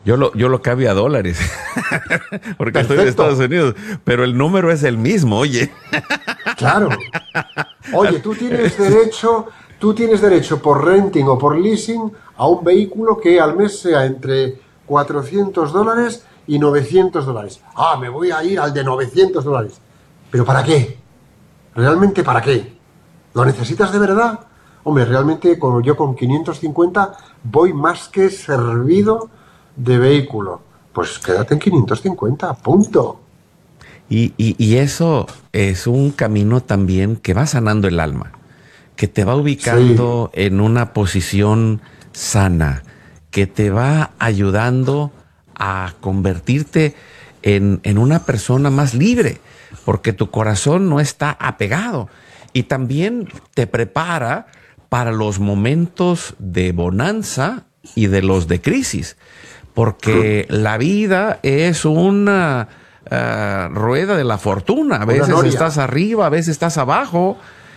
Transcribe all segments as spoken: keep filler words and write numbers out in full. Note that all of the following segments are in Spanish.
Yo lo, yo lo cambio a dólares, porque Perfecto. estoy en Estados Unidos, pero el número es el mismo, oye. Claro. Oye, tú tienes derecho, tú tienes derecho por renting o por leasing a un vehículo que al mes sea entre cuatrocientos dólares y novecientos dólares. Ah, me voy a ir al de novecientos dólares. ¿Pero para qué? ¿Realmente para qué? ¿Lo necesitas de verdad? Hombre, realmente con, yo con quinientos cincuenta voy más que servido de vehículo. Pues quédate en quinientos cincuenta, punto. Y, y, y eso es un camino también que va sanando el alma, que te va ubicando sí. en una posición sana, que te va ayudando a convertirte en, en una persona más libre, porque tu corazón no está apegado. Y también te prepara para los momentos de bonanza y de los de crisis, porque la vida es una uh, rueda de la fortuna. A veces estás arriba, a veces estás abajo,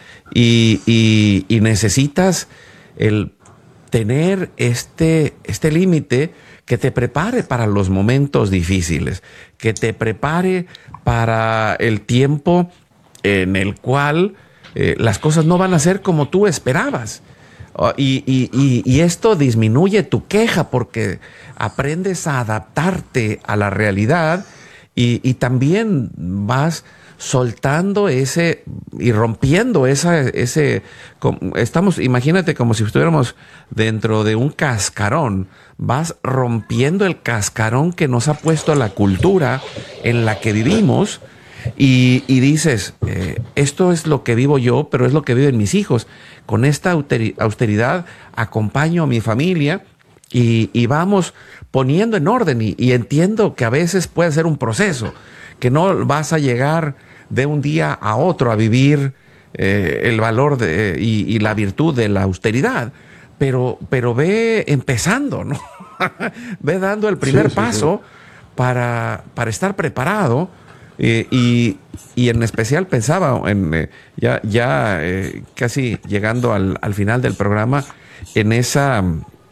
y, y, y necesitas el tener este, este límite que te prepare para los momentos difíciles, que te prepare para el tiempo en el cual eh, las cosas no van a ser como tú esperabas. Uh, y, y, y, y esto disminuye tu queja porque aprendes a adaptarte a la realidad, y, y también vas soltando ese y rompiendo esa, ese, estamos, imagínate como si estuviéramos dentro de un cascarón, vas rompiendo el cascarón que nos ha puesto la cultura en la que vivimos, y, y dices, eh, esto es lo que vivo yo, pero es lo que viven mis hijos. Con esta austeridad acompaño a mi familia, y, y vamos poniendo en orden, y, y entiendo que a veces puede ser un proceso, que no vas a llegar de un día a otro a vivir eh, el valor de, y, y la virtud de la austeridad, pero, pero ve empezando, ¿no? Ve dando el primer sí, sí, paso sí. Para, para estar preparado. Eh, y, y en especial pensaba, en, eh, ya, ya eh, casi llegando al, al final del programa, en esa,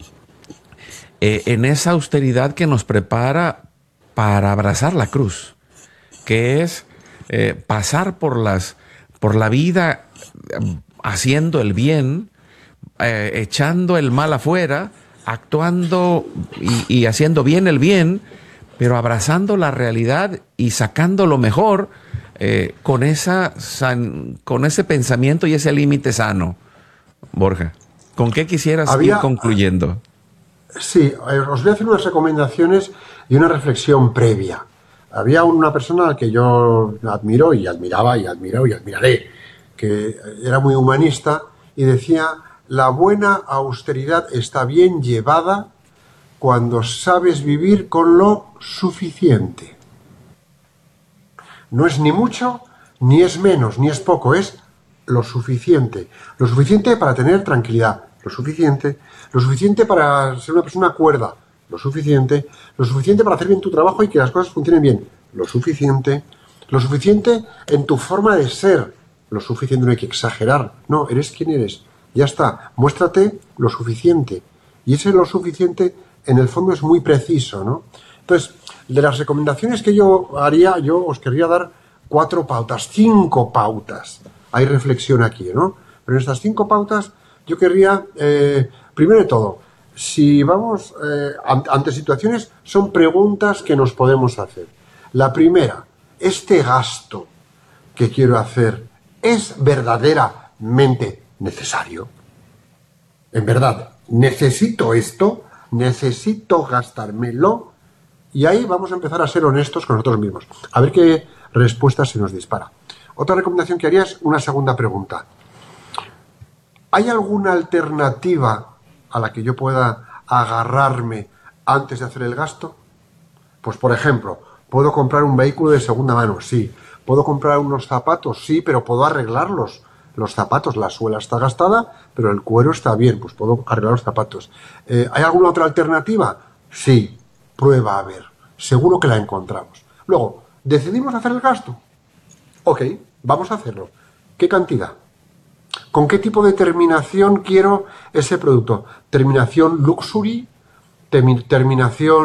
eh, en esa austeridad que nos prepara para abrazar la cruz, que es eh, pasar por, las, por la vida haciendo el bien, eh, echando el mal afuera, actuando y, y haciendo bien el bien, pero abrazando la realidad y sacando lo mejor eh, con, esa san, con ese pensamiento y ese límite sano. Borja, ¿con qué quisieras Había, ir concluyendo? Sí, os voy a hacer unas recomendaciones y una reflexión previa. Había una persona a la que yo admiro y admiraba y admiro y admiraré, que era muy humanista y decía: la buena austeridad está bien llevada cuando sabes vivir con lo suficiente. No es ni mucho, ni es menos, ni es poco, es lo suficiente. Lo suficiente para tener tranquilidad, lo suficiente, lo suficiente para ser una persona cuerda, lo suficiente, lo suficiente para hacer bien tu trabajo y que las cosas funcionen bien, lo suficiente, lo suficiente en tu forma de ser, lo suficiente, no hay que exagerar, no, eres quien eres, ya está, muéstrate lo suficiente, y ese lo suficiente en el fondo es muy preciso, ¿no? Entonces, de las recomendaciones que yo haría, yo os querría dar cuatro pautas, cinco pautas. Hay reflexión aquí, ¿no? Pero en estas cinco pautas yo querría, eh, primero de todo, si vamos eh, ante situaciones, son preguntas que nos podemos hacer. La primera, ¿este gasto que quiero hacer es verdaderamente necesario? En verdad, ¿necesito esto? ¿Necesito gastármelo? Y ahí vamos a empezar a ser honestos con nosotros mismos. A ver qué respuesta se nos dispara. Otra recomendación que haría es una segunda pregunta. ¿Hay alguna alternativa a la que yo pueda agarrarme antes de hacer el gasto? Pues, por ejemplo, ¿puedo comprar un vehículo de segunda mano? Sí. ¿Puedo comprar unos zapatos? Sí, pero ¿puedo arreglarlos? Los zapatos, la suela está gastada, pero el cuero está bien, pues puedo arreglar los zapatos. Eh, ¿Hay alguna otra alternativa? Sí, prueba a ver. Seguro que la encontramos. Luego, ¿decidimos hacer el gasto? Ok, vamos a hacerlo. ¿Qué cantidad? ¿Con qué tipo de terminación quiero ese producto? ¿Terminación luxury? ¿Terminación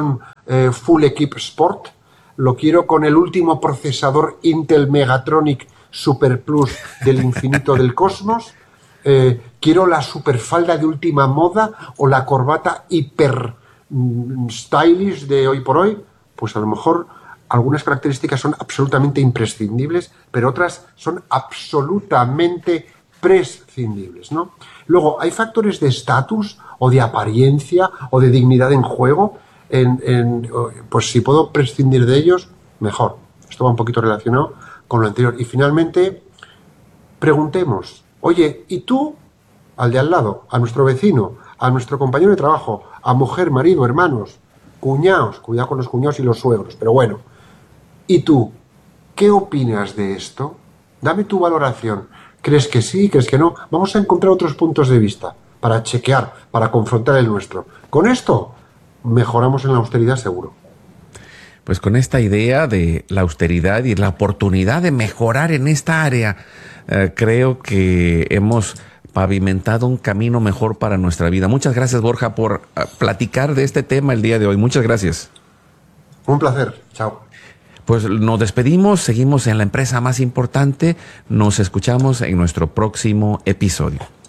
eh, Full Equip Sport, lo quiero con el último procesador Intel Megatronic Super Plus del infinito del cosmos, eh, quiero la superfalda de última moda o la corbata hiper mm, stylish de hoy por hoy. Pues a lo mejor algunas características son absolutamente imprescindibles, pero otras son absolutamente prescindibles, ¿no? Luego, hay factores de estatus o de apariencia o de dignidad en juego. En, en, pues si puedo prescindir de ellos, mejor. Esto va un poquito relacionado con lo anterior. Y finalmente, preguntemos, oye, ¿y tú? Al de al lado, a nuestro vecino, a nuestro compañero de trabajo, a mujer, marido, hermanos, cuñados, cuidado con los cuñados y los suegros, pero bueno. ¿Y tú? ¿Qué opinas de esto? Dame tu valoración. ¿Crees que sí? ¿Crees que no? Vamos a encontrar otros puntos de vista para chequear, para confrontar el nuestro. Con esto mejoramos en la austeridad seguro. Pues con esta idea de la austeridad y la oportunidad de mejorar en esta área, eh, creo que hemos pavimentado un camino mejor para nuestra vida. Muchas gracias, Borja, por uh, platicar de este tema el día de hoy. Muchas gracias. Un placer. Chao. Pues nos despedimos, seguimos en la empresa más importante. Nos escuchamos en nuestro próximo episodio.